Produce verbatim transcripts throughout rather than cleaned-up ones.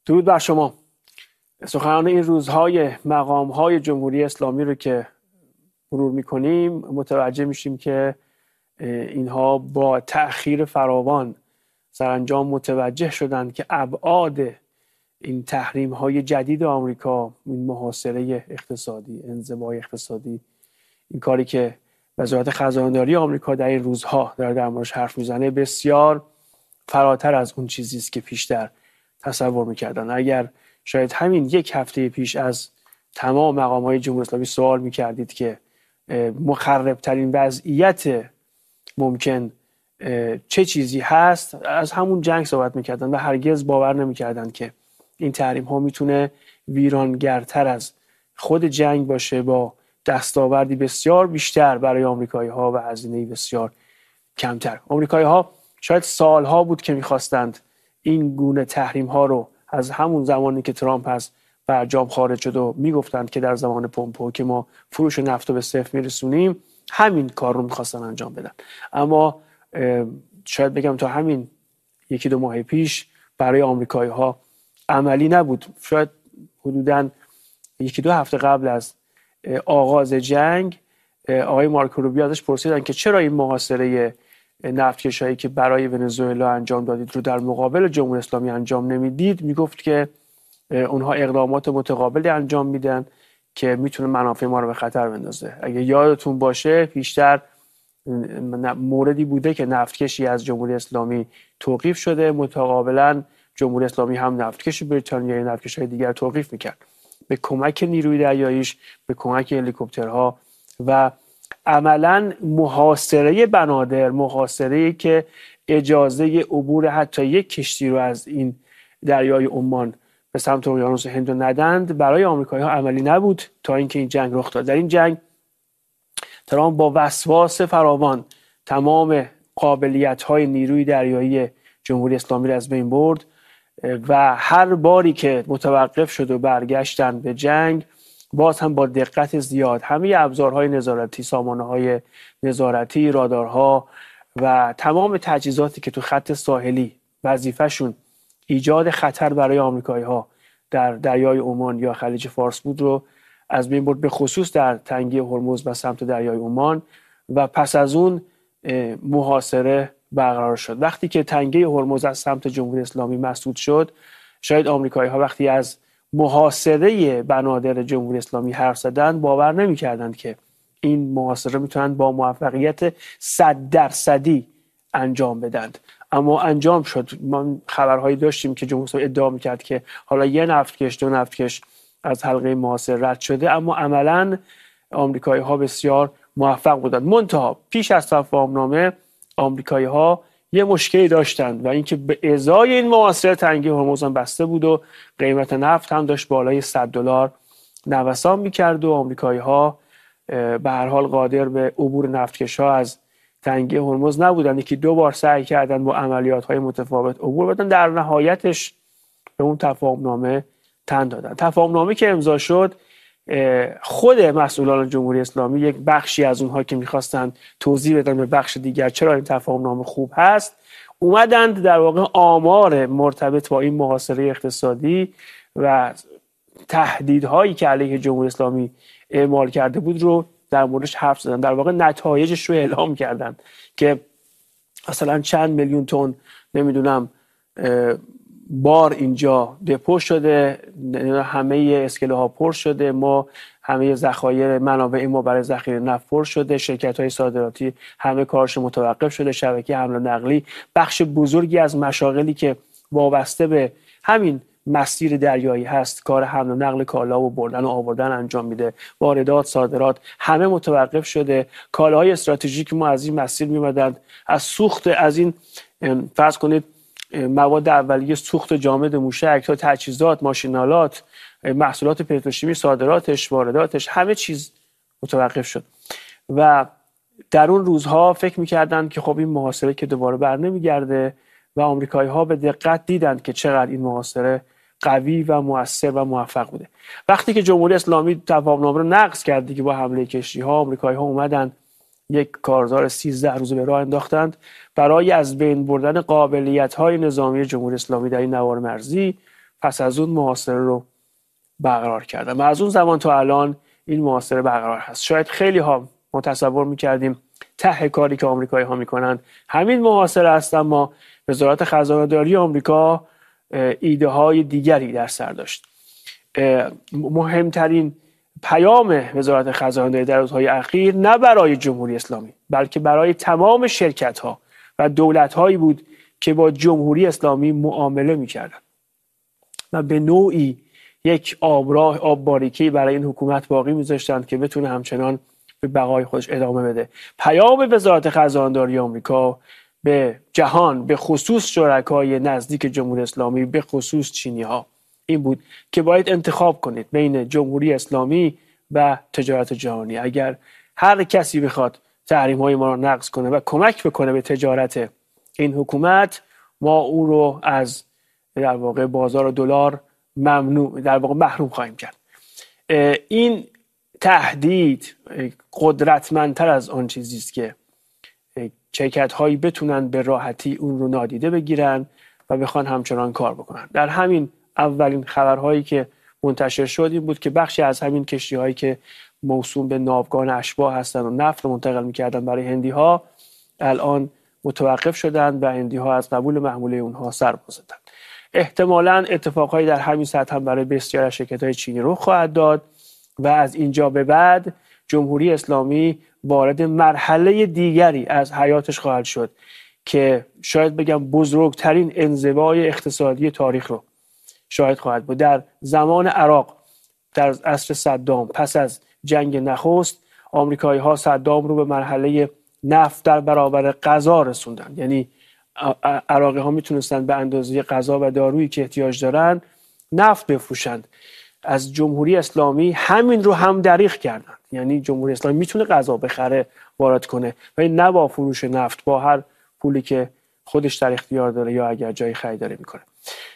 درود بر شما. سخنان این روزهای مقامهای جمهوری اسلامی رو که مرور میکنیم متوجه میشیم که اینها با تأخیر فراوان سرانجام متوجه شدند که ابعاد این تحریم های جدید آمریکا، این محاصره اقتصادی، انزوای اقتصادی، این کاری که وزارت خزانه‌داری آمریکا در این روزها داره در موردش حرف میزنه، بسیار فراتر از اون چیزی است که پیشتر تصور میکردن. اگر شاید همین یک هفته پیش از تمام مقام‌های جمهوری اسلامی سوال میکردید که مخربترین وضعیت ممکن چه چیزی هست، از همون جنگ صحبت میکردن و هرگز باور نمیکردن که این تحریم ها میتونه ویرانگرتر از خود جنگ باشه، با دستاوردی بسیار بیشتر برای آمریکایی ها و هزینه بسیار کمتر. آمریکایی ها شاید سالها بود که میخواستند این گونه تحریم ها رو از همون زمانی که ترامپ از برجام خارج شد و میگفتند که در زمان پومپئو که ما فروش نفت رو به صفر میرسونیم، همین کار رو میخواستن انجام بدن. اما شاید بگم تا همین یکی دو ماه پیش برای آمریکایی ها عملی نبود. شاید حدوداً یکی دو هفته قبل از آغاز جنگ آقای مارکو روبیو ازش پرسیدن که چرا این محاصره نفتکشایی که برای ونزوئلا انجام دادید رو در مقابل جمهوری اسلامی انجام نمیدید. میگفت که اونها اقدامات متقابلی انجام میدن که میتونه منافع ما رو به خطر بندازه. اگه یادتون باشه پیشتر موردی بوده که نفتکشی از جمهوری اسلامی توقیف شده، متقابلا جمهوری اسلامی هم نفتکش بریتانیایی نفتکش‌های دیگر توقیف میکرد به کمک نیروی دریاییش، به کمک هلیکوپترها و عملا محاصره بنادر، محاصره‌ای که اجازه عبور حتی یک کشتی رو از این دریای عمان به سمت اقیانوس هند ندند، برای آمریکایی‌ها عملی نبود تا اینکه این جنگ رخ داد. در این جنگ ترامپ با وسواس فراوان تمام قابلیت‌های نیروی دریایی جمهوری اسلامی را از بین برد و هر باری که متوقف شد و برگشتن به جنگ، باز هم با دقت زیاد همه ابزارهای نظارتی، سامانه‌های نظارتی، رادارها و تمام تجهیزاتی که تو خط ساحلی وظیفه‌شون ایجاد خطر برای آمریکایی‌ها در دریای عمان یا خلیج فارس بود رو از بین برد، به خصوص در تنگه هرمز و سمت دریای عمان. و پس از اون محاصره برقرار شد. وقتی که تنگه هرمز از سمت جمهوری اسلامی مسدود شد، شاید آمریکایی‌ها وقتی از محاصره بنادر جمهوری اسلامی حرف زدن باور نمی‌کردند که این محاصره میتونن با موفقیت صد درصدی انجام بدن. اما انجام شد. ما خبرهایی داشتیم که جمهوری اسلامی ادعا میکرد که حالا یه نفتکش دو نفتکش از حلقه محاصره رد شده، اما عملاً آمریکایی‌ها بسیار موفق بودند. منتها پیش از تفاهم‌نامه آمریکایی‌ها یه مشکلی داشتند و اینکه به ازای این محاصره تنگه هرمز هم بسته بود و قیمت نفت هم داشت بالای صد دلار نوسان می‌کرد و آمریکایی‌ها به هر حال قادر به عبور نفتکش‌ها از تنگه هرمز نبودند. یکی دو بار سعی کردند با عملیات‌های متفاوت عبور بدن، در نهایتش به اون تفاهم‌نامه تن دادن. تفاهم‌نامه که امضا شد، خود مسئولان جمهوری اسلامی، یک بخشی از اونها که میخواستند توضیح بدن به بخش دیگر چرا این تفاهم‌نامه خوب هست، اومدند در واقع آمار مرتبط با این محاصره اقتصادی و تهدیدهایی که علیه جمهوری اسلامی اعمال کرده بود رو در موردش حرف زدن. در واقع نتایجش رو اعلام کردند که مثلا چند میلیون تن نمیدونم بار اینجا دپو شده، همه اسکله ها پر شده، ما همه ذخایر منابع ما برای ذخیره نفت پر شده، شرکت های صادراتی همه کارش متوقف شده، شبکه حمل و نقلی، بخش بزرگی از مشاغلی که وابسته به همین مسیر دریایی هست کار حمل و نقل کالا و بردن و آوردن انجام میده، واردات، صادرات همه متوقف شده. کالاهای استراتژیک ما از این مسیر میمدند، از سوخت، از این فرض کنید مواد اولیه، سوخت جامد موشک تا تجهیزات، ماشینالات، محصولات پتروشیمی، صادراتش، وارداتش، همه چیز متوقف شد. و در اون روزها فکر میکردند که خب این محاصره که دوباره بر نمیگرده و آمریکایی‌ها به دقت دیدند که چقدر این محاصره قوی و مؤثر و موفق بوده. وقتی که جمهوری اسلامی تفاهم‌نامه رو نقض کرد دیگه با حمله کشتی‌ها، آمریکایی‌ها اومدن یک کارزار سیزده روزه به راه انداختند برای از بین بردن قابلیت‌های نظامی جمهوری اسلامی در این نوار مرزی پس از اون محاصره رو برقرار کردن و از اون زمان تا الان این محاصره برقرار هست. شاید خیلی ها ما تصور میکردیم ته کاری که آمریکایی ها میکنن همین محاصره است، اما وزارت خزانه داری آمریکا ایده های دیگری در سر داشت. مهمترین پیام وزارت خزانه داری در روزهای اخیر نه برای جمهوری اسلامی بلکه برای تمام شرکت ها و دولت هایی بود که با جمهوری اسلامی معامله میکردن و به نوعی یک آبراه آب باریکی برای این حکومت باقی میذاشتند که بتونه همچنان به بقای خودش ادامه بده. پیام وزارت خزانه داری آمریکا به جهان، به خصوص شرکای نزدیک جمهوری اسلامی، به خصوص چینی ها، این بود که باید انتخاب کنید بین جمهوری اسلامی و تجارت جهانی. اگر هر کسی بخواد تحریم های ما رو نقض کنه و کمک بکنه به تجارت این حکومت، ما او رو از در واقع بازار دلار ممنوع در واقع محروم خواهیم کرد. این تهدید قدرتمندتر از آن چیزی است که شرکت هایی بتونن به راحتی اون رو نادیده بگیرن و بخوان همچنان کار بکنن. در همین اولین خبرهایی که منتشر شد این بود که بخشی از همین کشتی هایی که موسوم به ناوگان اشباح هستن و نفت منتقل میکردن برای هندی ها الان متوقف شدن و هندی ها از قبول محموله اونها سر باز دادن. احتمالاً اتفاقهایی در همین سطح هم برای بسیاری از شرکت‌های چینی رخ خواهد داد و از اینجا به بعد جمهوری اسلامی وارد مرحله دیگری از حیاتش خواهد شد که شاید بگم بزرگترین انزوای اقتصادی تاریخ رو شاهد خواهد بود. در زمان عراق در عصر صدام پس از جنگ نخست آمریکایی ها صدام رو به مرحله نفت در برابر غذا رسوندن، یعنی عراقی ها میتونستن به اندازه غذا و دارویی که احتیاج دارن نفت بفروشند. از جمهوری اسلامی همین رو هم دریغ کردن، یعنی جمهوری اسلامی میتونه غذا بخره وارد کنه ولی نه با فروش نفت، با هر پولی که خودش در اختیار داره یا اگر جای خریداری میکنه.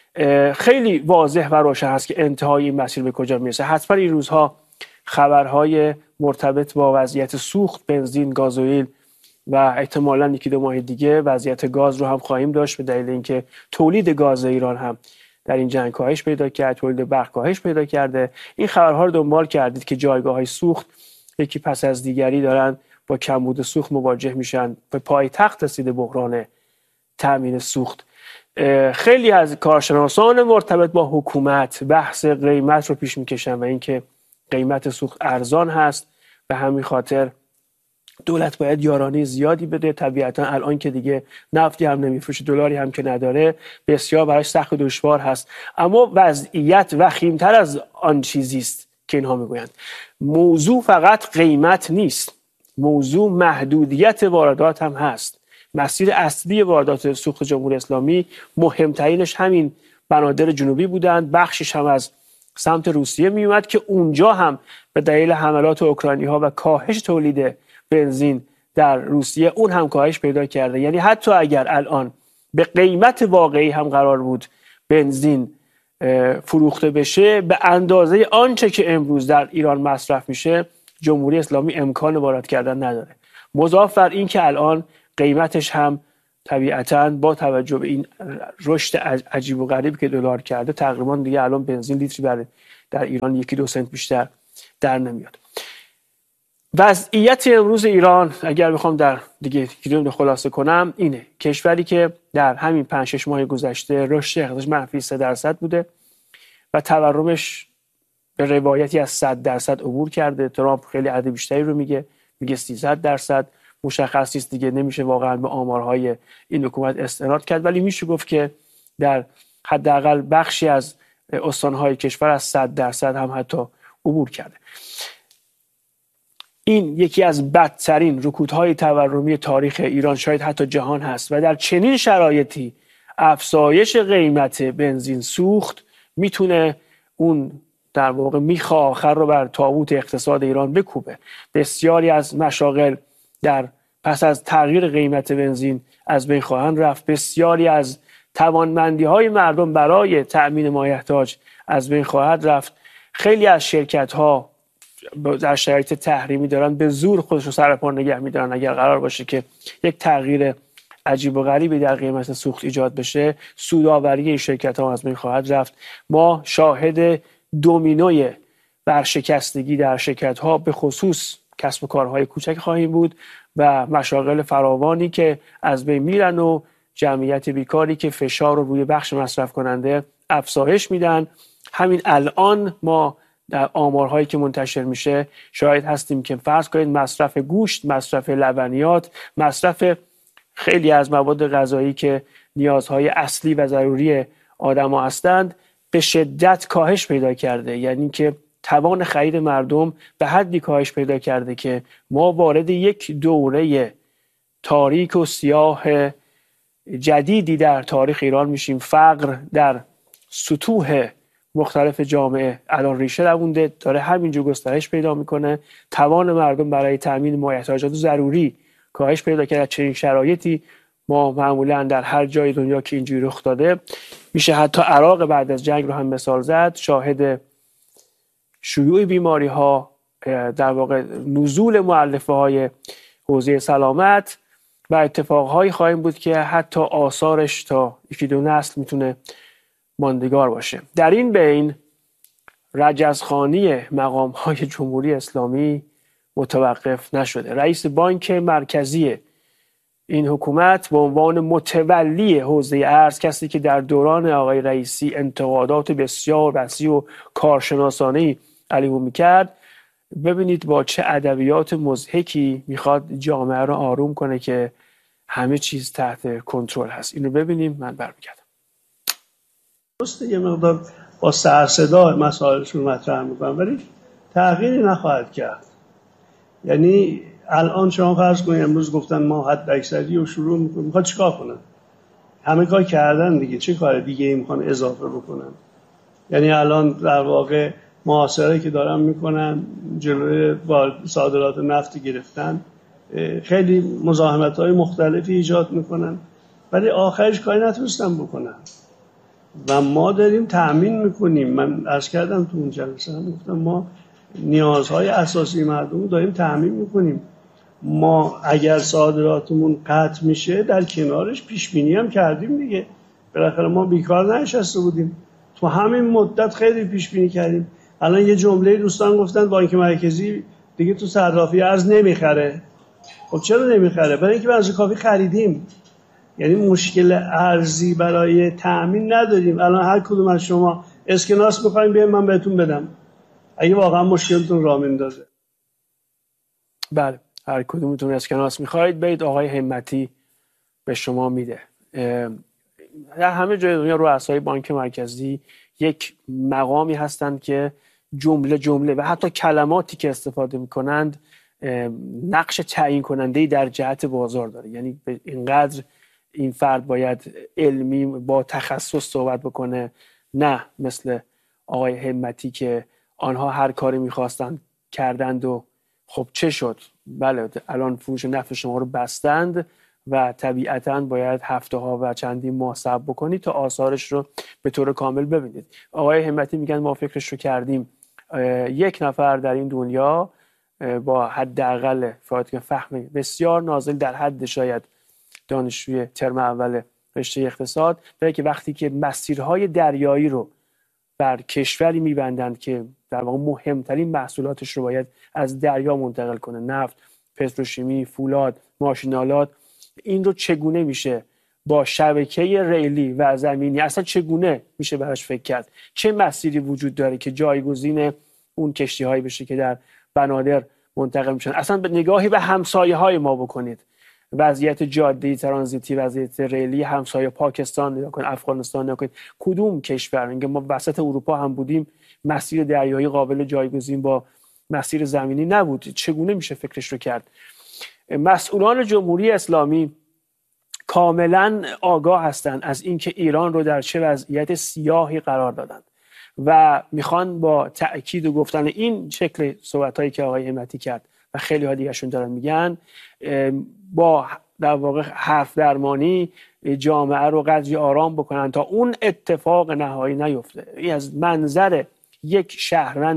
خیلی واضح و روشن هست که انتهای این مسیر به کجا میرسه. حتما این روزها خبرهای مرتبط با وضعیت سوخت بنزین، گازوئیل و احتمالاً یکی دو ماه دیگه وضعیت گاز رو هم خواهیم داشت، به دلیل اینکه تولید گاز ایران هم در این جنگ کاهش پیدا کرد، تولید برق کاهش پیدا کرده. این خبرها رو دنبال کردید که جایگاه‌های سوخت یکی پس از دیگری دارن با کمبود سوخت مواجه میشن. به پایتخت رسیده بحران تامین سوخت. خیلی از کارشناسان مرتبط با حکومت بحث قیمت رو پیش میکشن و اینکه قیمت سوخت ارزان هست، به همین خاطر دولت باید یارانه زیادی بده. طبیعتا الان که دیگه نفتی هم نمیفروشه، دلاری هم که نداره، بسیار براش سخت و دشوار هست. اما وضعیت وخیمتر از آن چیزی است که اینها میگویند. موضوع فقط قیمت نیست، موضوع محدودیت واردات هم هست. مسیر اصلی واردات سوخت جمهوری اسلامی مهمترینش همین بنادر جنوبی بودند، بخشش هم از سمت روسیه می اومد که اونجا هم به دلیل حملات اوکراینی ها و کاهش تولید بنزین در روسیه اون هم کاهش پیدا کرده. یعنی حتی اگر الان به قیمت واقعی هم قرار بود بنزین فروخته بشه، به اندازه آنچه که امروز در ایران مصرف میشه جمهوری اسلامی امکان وارد کردن نداره. مضاف بر این که الان قیمتش هم طبیعتاً با توجه به این رشد عجیب و غریب که دلار کرده تقریبا دیگه الان بنزین لیتری در ایران یکی دو سنت بیشتر در نمیاد. وضعیت امروز ایران اگر بخوام در دیگه کلیدم خلاصه کنم اینه: کشوری که در همین پنج شش ماه گذشته رشد اقتصادش منفی سه درصد بوده و تورمش به روایتی از صد درصد عبور کرده. ترامپ خیلی عدد بیشتری رو میگه، میگه سیصد درصد. مشخص نیست دیگه، نمیشه واقعا به آمارهای این حکومت استناد کرد، ولی میشه گفت که در حداقل بخشی از استانهای کشور از صد درصد هم حتی عبور کرده. این یکی از بدترین رکودهای تورمی تاریخ ایران، شاید حتی جهان هست و در چنین شرایطی افزایش قیمت بنزین سوخت میتونه اون در واقع میخ آخر رو بر تابوت اقتصاد ایران بکوبه. بسیاری از مشاغل در پس از تغییر قیمت بنزین از بین خواهند رفت. بسیاری از توانمندی های مردم برای تأمین مایحتاج از بین خواهد رفت. خیلی از شرکت ها در شرایط تحریمی دارن به زور خودشون سر پا نگه میدارن. اگر قرار باشه که یک تغییر عجیب و غریبی در قیمت سوخت ایجاد بشه، سودآوری این شرکت ها از بین خواهد رفت. ما شاهد دومینوی ورشکستگی در شرکت ها به خصوص کسب و کارهای کوچک خواهیم بود و مشاغل فراوانی که از بین میرن و جمعیت بیکاری که فشار رو روی بخش مصرف کننده افزایش میدن. همین الان ما در آمارهایی که منتشر میشه شاهد هستیم که فرض کنید مصرف گوشت، مصرف لبنیات، مصرف خیلی از مواد غذایی که نیازهای اصلی و ضروری آدم‌ها هستند به شدت کاهش پیدا کرده. یعنی که توان خرید مردم به حدی کاهش پیدا کرده که ما وارد یک دوره تاریک و سیاه جدیدی در تاریخ ایران میشیم. فقر در سطوح مختلف جامعه الان ریشه دوونده، داره همینجور گسترش پیدا میکنه. توان مردم برای تامین احتیاجات ضروری کاهش پیدا کرده. در چنین شرایطی ما معمولا در هر جای دنیا که اینجوری رخ داده، میشه حتی عراق بعد از جنگ رو هم مثال زد، شاهد شیوع بیماری ها، در واقع نزول مؤلفه های حوزه سلامت و اتفاقهایی خواهیم بود که حتی آثارش تا یکی دو نسل میتونه ماندگار باشه. در این بین رجزخوانی مقام های جمهوری اسلامی متوقف نشده. رئیس بانک مرکزی این حکومت به عنوان متولی حوزه ارز، کسی که در دوران آقای رئیسی انتقادات بسیار وسیع و کارشناسانه‌ای علیه او میکرد، ببینید با چه ادبیات مضحکی میخواد جامعه رو آروم کنه که همه چیز تحت کنترل هست. اینو ببینیم، من برمیگردم. درسته یه مقدار با سر صدا مسائلشون مطرح میکنن ولی تغییری نخواهد کرد. یعنی الان شما فرض کنید امروز گفتن ما حد اکثری رو شروع میکنیم، میخواد چیکار کنن؟ همه کار کردن دیگه، چه کار دیگه ای میخوان اضافه بکنن؟ یعنی الان در واقع محاصره که دارن میکنن، جلوی صادرات نفت گرفتن، خیلی مزاحمت‌های مختلفی ایجاد میکنن ولی آخرش کاری نتونستن بکنن و ما داریم تأمین میکنیم. من عرض کردم تو اون جلسه هم گفتم ما نیازهای اساسی مردم داریم تأمین میکنیم. ما اگر صادراتمون قطع میشه در کنارش پیش بینی هم کردیم دیگه، بالاخره ما بیکار ننشسته بودیم، تو همین مدت خیلی پیش بینی کردیم. الان یه جمله دوستان گفتن بانک مرکزی دیگه تو صرافی ارز نمیخره. خب چرا نمیخره؟ برای اینکه بنز کافی خریدیم. یعنی مشکل ارزی برای تأمین نداریم. الان هر کدوم از شما اسکناس بخواید بیاین من بهتون بدم اگه واقعا مشکلتون راه میندازه. بله، هر کدومتون اسکناس میخواید برید آقای همتی به شما میده. در همه جای دنیا رؤسای بانک مرکزی یک مقامی هستند که جمله جمله و حتی کلماتی که استفاده میکنند نقش تعیین کننده‌ای در جهت بازار داره. یعنی اینقدر این فرد باید علمی با تخصص صحبت بکنه، نه مثل آقای همتی که آنها هر کاری میخواستند کردند و خب چه شد؟ بله الان فروش نفت شما رو بستند و طبیعتاً باید هفته ها و چندین ماه صبر بکنید تا آثارش رو به طور کامل ببینید. آقای همتی میگن ما فکرش رو کردیم. یک نفر در این دنیا با حداقل فهم بسیار نازل در حد شاید دانشجوی ترم اول رشته اقتصاد برای که وقتی که مسیرهای دریایی رو بر کشوری میبندند که در واقع مهمترین محصولاتش رو باید از دریا منتقل کنه، نفت، پتروشیمی، فولاد، ماشینالات، این رو چگونه میشه با شبکه ریلی و زمینی اصلا چگونه میشه براش فکر کرد؟ چه مسیری وجود داره که جایگزین اون کشتی هایی بشه که در بنادر منتقل میشن؟ اصلا به نگاهی به همسایه های ما بکنید، وضعیت جاده ترانزیتی، وضعیت ریلی همسایه پاکستان نگاه کنید، افغانستان نگاه کنید، کدوم کشور؟ اینکه ما وسط اروپا هم بودیم مسیر دریایی قابل جایگزین با مسیر زمینی نبود. چگونه میشه فکرش رو کرد؟ مسئولان جمهوری اسلامی کاملا آگاه هستند از اینکه ایران رو در چه وضعیت سیاهی قرار دادند و میخوان با تأکید و گفتن این شکل صحبتایی که آقای همتی کرد و خیلی ها دیگرشون دارن میگن با در واقع حرف درمانی جامعه رو قدری آرام بکنن تا اون اتفاق نهایی نیفته. این از منظر یک شهروند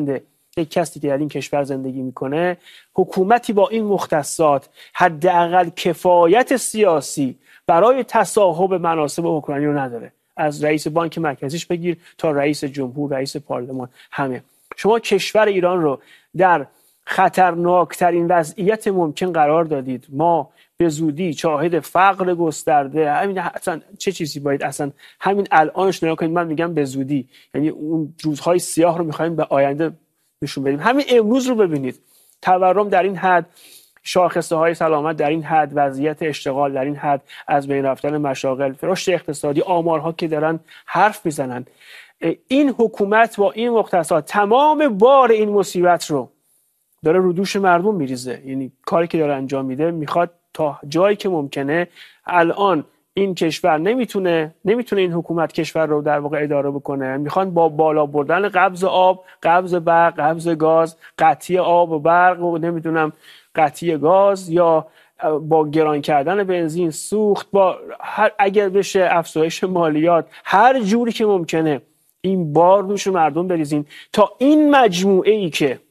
یک کسی که در این کشور زندگی میکنه حکومتی با این مختصات حداقل کفایت سیاسی برای تصاحب مناصب حکمرانی رو نداره. از رئیس بانک مرکزیش بگیر تا رئیس جمهور، رئیس پارلمان، همه. شما کشور ایران رو در خطرناکترین وضعیت ممکن قرار دادید. ما به زودی شاهد فقر گسترده، همین اصلا چه چیزی باید اصلا همین الانش نگاه کنید. من میگم به زودی، یعنی اون روزهای سیاه رو میخوایم به آینده نشون بدیم. همین امروز رو ببینید، تورم در این حد، شاخصه های سلامت در این حد، وضعیت اشتغال در این حد، از بین رفتن مشاغل، رشد اقتصادی، آمارها که دارن حرف میزنن. این حکومت با این مختصات تمام بار این مصیبت رو داره رو دوش مردم میریزه. یعنی کاری که داره انجام میده، میخواد تا جایی که ممکنه الان این کشور نمیتونه نمیتونه این حکومت کشور رو در واقع اداره بکنه. میخوان با بالا بردن قبض آب، قبض برق، قبض گاز، قطعی آب و برق و نمیدونم قطعی گاز، یا با گران کردن بنزین، سوخت، با هر اگر بشه افزایش مالیات، هر جوری که ممکنه این بار دوش مردم بریزین تا این مجموعه ای که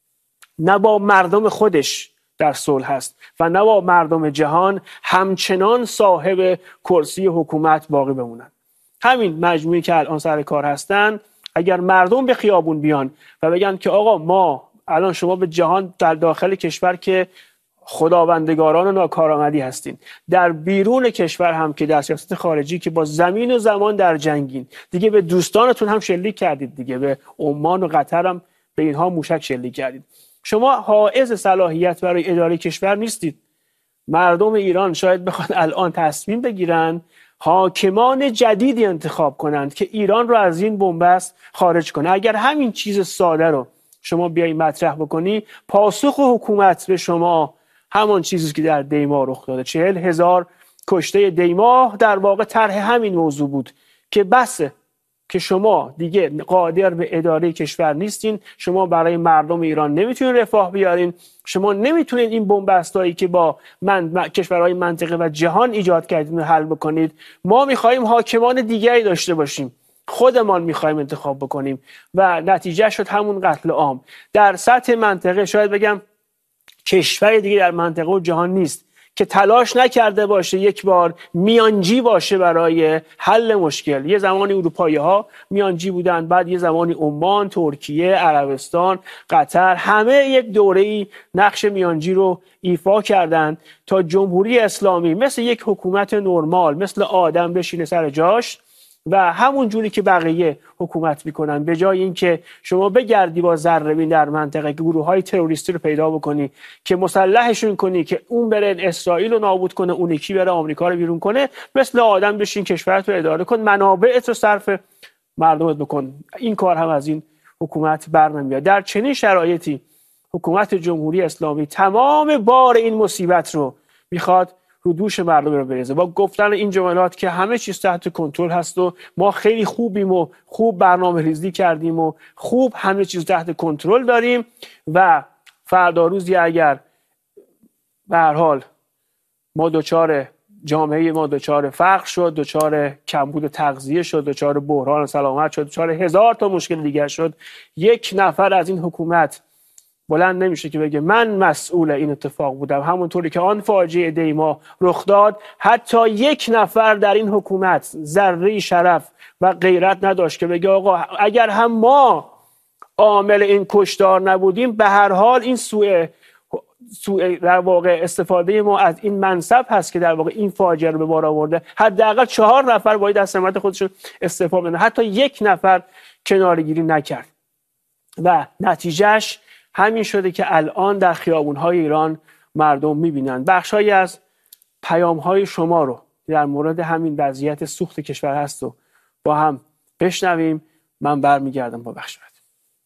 نه با مردم خودش در صلح هست و نه با مردم جهان همچنان صاحب کرسی حکومت باقی بمونن. همین مجموعی که الان سر کار هستن، اگر مردم به خیابون بیان و بگن که آقا ما الان شما به جهان در داخل کشور که خداوندگاران و ناکارآمدی هستین، در بیرون کشور هم که در سیاست خارجی که با زمین و زمان در جنگین، دیگه به دوستانتون هم شلیک کردید، دیگه به عمان و قطر هم به اینها موشک شلیک کردید. شما حائز صلاحیت برای اداره کشور نیستید. مردم ایران شاید بخوان الان تصمیم بگیرن حاکمان جدیدی انتخاب کنند که ایران رو از این بنبست خارج کنه. اگر همین چیز ساده رو شما بیایی مطرح بکنی، پاسخ حکومت به شما همون چیزی که در دیما رخ داده، چهل هزار کشته دیما در واقع طرح همین موضوع بود که بسه که شما دیگه قادر به اداره کشور نیستین، شما برای مردم ایران نمیتونین رفاه بیارین، شما نمیتونین این بنبستایی که با من... کشورهای منطقه و جهان ایجاد کردین رو حل بکنید. ما میخوایم حاکمان دیگری داشته باشیم، خودمان میخوایم انتخاب بکنیم و نتیجه شد همون قتل عام. در سطح منطقه شاید بگم کشور دیگه در منطقه و جهان نیست که تلاش نکرده باشه یک بار میانجی باشه برای حل مشکل. یه زمانی اروپایی ها میانجی بودن، بعد یه زمانی عمان، ترکیه، عربستان، قطر، همه یک دوره‌ای نقش میانجی رو ایفا کردن تا جمهوری اسلامی مثل یک حکومت نرمال، مثل آدم بشینه سر جاش و همون جوری که بقیه حکومت میکنن، به جای اینکه شما بگردی با ذره‌بین در منطقه گروه های تروریستی رو پیدا بکنی که مسلحشون کنی که اون بره اسرائیل رو نابود کنه، اون یکی بره آمریکا رو بیرون کنه، مثل آدم بشین کشورت رو اداره کن، منابعت رو صرف مردمت بکن. این کار هم از این حکومت بر نمیاد. در چنین شرایطی حکومت جمهوری اسلامی تمام بار این مصیبت رو میخواد رو دوش مردم رو بریزه با گفتن این جملات که همه چیز تحت کنترل هست و ما خیلی خوبیم و خوب برنامه ریزی کردیم و خوب همه چیز تحت کنترل داریم و فردا روزی اگر به هر حال ما دوچار جامعه ما دوچار فقر شد، دوچار کمبود تغذیه شد، دوچار بحران سلامت شد، دوچار هزار تا مشکل دیگر شد، یک نفر از این حکومت بلند نمیشه که بگه من مسئول این اتفاق بودم. همونطوری که آن فاجعه دیما رخ داد، حتی یک نفر در این حکومت ذره شرف و غیرت نداشت که بگه آقا اگر هم ما عامل این کشتار نبودیم، به هر حال این سوء سوء در واقع استفاده ما از این منصب هست که در واقع این فاجعه رو به بار آورده. حداقل چهار نفر باید از سمت خودشون استعفا بدن. حتی یک نفر کناره‌گیری نکرد و نتیجهش همین شده که الان در خیابون‌های ایران مردم می‌بینن. بخشایی از پیام‌های شما رو در مورد همین وضعیت سوخت کشور هست و با هم بشنویم. من برمیگردم با بخش بعد.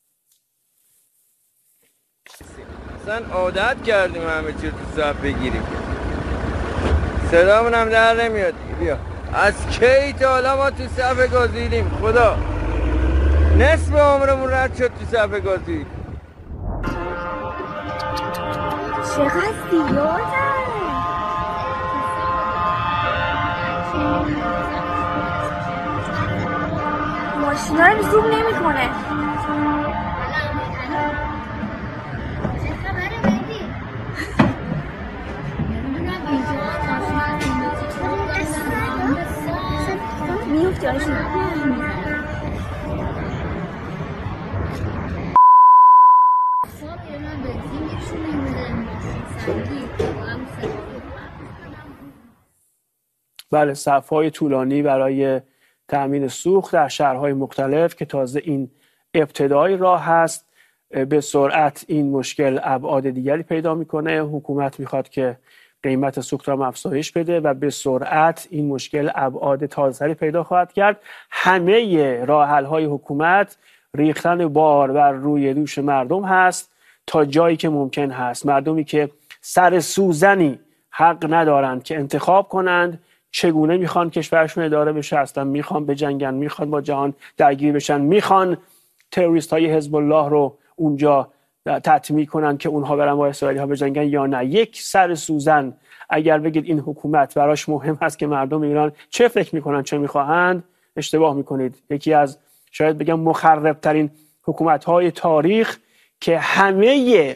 اصلا عادت کردیم همه چی تو صف بگیریم، صدامون هم در نمیاد. بیا از کی تا حالا ما تو صف گازیدیم؟ خدا نصف عمرمون رد شد تو صف گازی. چقدر زیاده. ماشینا رو زوم نمی کنه. بله، صف‌های طولانی برای تأمین سوخت در شهرهای مختلف که تازه این ابتدای راه هست. به سرعت این مشکل ابعاد دیگری پیدا میکنه. حکومت میخواد که قیمت سوخت را افزایش بده و به سرعت این مشکل ابعاد تازه‌تری پیدا خواهد کرد. همه راه حل‌های حکومت ریختن بار بر روی دوش مردم هست تا جایی که ممکن هست. مردمی که سر سوزنی حق ندارند که انتخاب کنند چگونه میخوان کشورشون اداره بشه، اصلا میخوان بجنگن، میخوان با جهان درگیر بشن، میخوان تروریست های حزب الله رو اونجا تطمیع کنن که اونها برن با اسرائیلی ها بجنگن یا نه. یک سر سوزن اگر بگید این حکومت براش مهم هست که مردم ایران چه فکر میکنن چه میخواهند، اشتباه میکنید. یکی از شاید بگم مخرب ترین حکومت های تاریخ که همه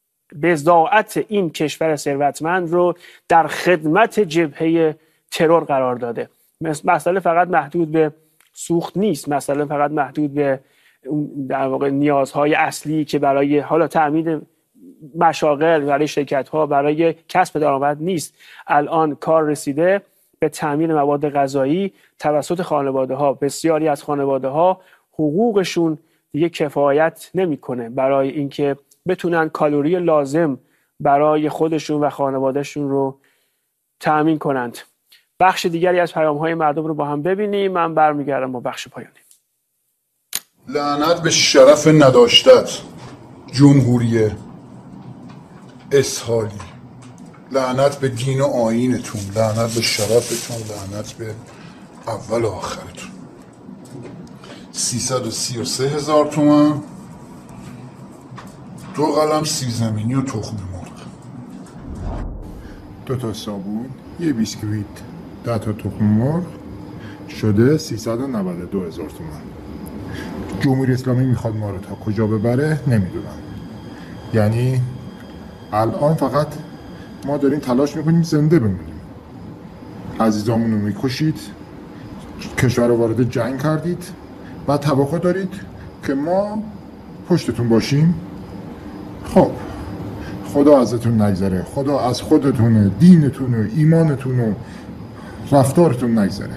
بضاعت این کشور ثروتمند رو در خدمت جبهه ترور قرار داده. مسئله فقط محدود به سوخت نیست، مسئله فقط محدود به در واقع نیازهای اصلی که برای حالا تأمین مشاغل، برای شرکت‌ها، برای کسب درآمد نیست. الان کار رسیده به تأمین مواد غذایی توسط خانواده‌ها. بسیاری از خانواده‌ها حقوقشون دیگه کفایت نمی‌کنه برای اینکه بتونن کالری لازم برای خودشون و خانوادهشون رو تأمین کنند. بخش دیگری از پیام‌های مردم رو با هم ببینیم. من برمیگردم با بخش پایانی. لعنت به شرف نداشتت جمهوری اسحالی، لعنت به دین و آیینتون، لعنت به شرفتون، لعنت به اول و آخرتون. سیصد و سی و سه هزار تومن، دو قلم سیب زمینی و تخم مرغ، دو تا صابون، یه بیسکویت، ده تا تخم مرغ، شده سیصد و نود و دو هزار تومن. جمهوری اسلامی میخواد ما رو تا کجا ببره نمیدونم. یعنی الان فقط ما داریم تلاش میکنیم زنده بمونیم. عزیزامون رو میکشید، کشور رو وارد جنگ کردید و توقع دارید که ما پشتتون باشیم. خب خدا ازتون نگذره، خدا از خودتون، دینتون و ایمانتون و رفتارتون نگذره.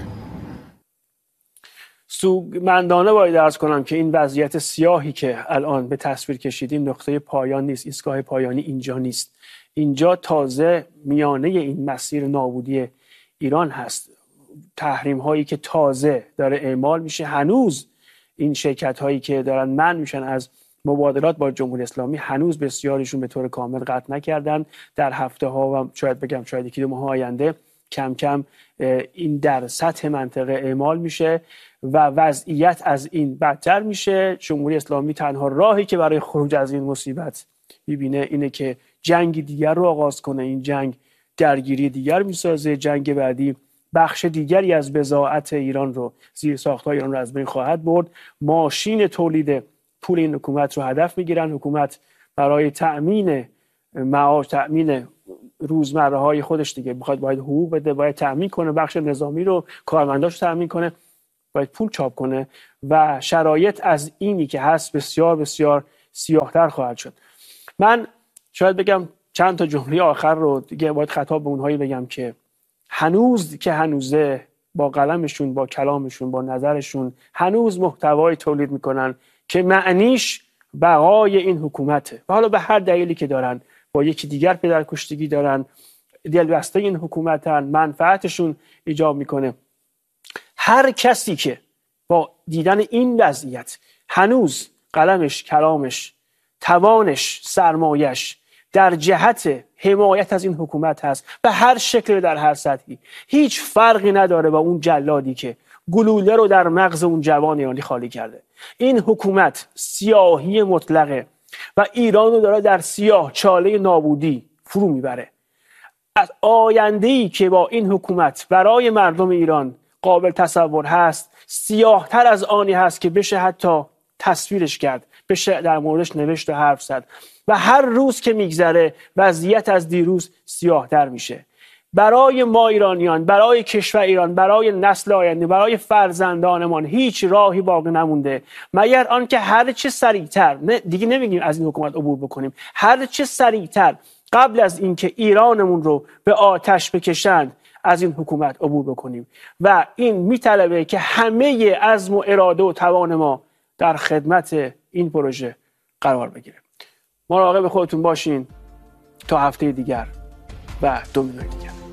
سوگمندانه باید عرض کنم که این وضعیت سیاهی که الان به تصویر کشیدیم نقطه پایان نیست، ایستگاه پایانی اینجا نیست. اینجا تازه میانه این مسیر نابودی ایران هست. تحریم هایی که تازه داره اعمال میشه. هنوز این شرکت هایی که دارن منع میشن از مبادلات با جمهوری اسلامی هنوز بسیاریشون به طور کامل قطع نکردن. در هفته ها و شاید بگم شاید یکی دو ماه آینده کم کم این در سطح منطقه اعمال میشه و وضعیت از این بدتر میشه. جمهوری اسلامی تنها راهی که برای خروج از این مصیبت میبینه اینه که جنگ دیگر رو آغاز کنه. این جنگ درگیری دیگر میسازه. جنگ بعدی بخش دیگری از بضاعت ایران رو، زیر ساخت‌های ایران رو از بین خواهد برد. ماشین تولید پول این حکومت رو هدف میگیرن. حکومت برای تأمین معاش، تأمین روزمره های خودش دیگه میخواد، باید حقوق بده، باید تأمین کنه، بخش نظامی رو، کارمنداش رو تأمین کنه، باید پول چاپ کنه و شرایط از اینی که هست بسیار بسیار سیاه‌تر خواهد شد. من شاید بگم چند تا جمله آخر رو دیگه باید خطاب به اونهایی بگم که هنوز که هنوزه با قلمشون، با کلامشون، با نظرشون هنوز محتوای تولید میکنن که معنیش بقای این حکومته و حالا به هر دلیلی که دارن با یکی دیگر پدرکشتگی دارن، دلبسته این حکومتن، منفعتشون ایجاب میکنه. هر کسی که با دیدن این وضعیت هنوز قلمش، کلامش، توانش، سرمایش در جهت حمایت از این حکومت هست به هر شکل، در هر سطحی، هیچ فرقی نداره با اون جلادی که گلوله رو در مغز اون جوان ایرانی خالی کرده. این حکومت سیاهی مطلقه و ایران رو داره در سیاه چاله نابودی فرو میبره. از آینده‌ای که با این حکومت برای مردم ایران قابل تصور هست، سیاهتر از آنی هست که بشه حتی تصویرش کرد، بشه در موردش نوشت و حرف زد و هر روز که میگذره وضعیت از دیروز سیاهتر میشه. برای ما ایرانیان، برای کشور ایران، برای نسل آینده، برای فرزندانمان هیچ راهی باقی نمونده مگر آنکه هر چه سریعتر، نه دیگه نمیگیم از این حکومت عبور بکنیم، هر چه سریعتر قبل از اینکه ایرانمون رو به آتش بکشند از این حکومت عبور بکنیم و این میطلبه که همه عزم و اراده و توان ما در خدمت این پروژه قرار بگیره. مراقب خودتون باشین تا هفته دیگر و دو میلیون دیگر.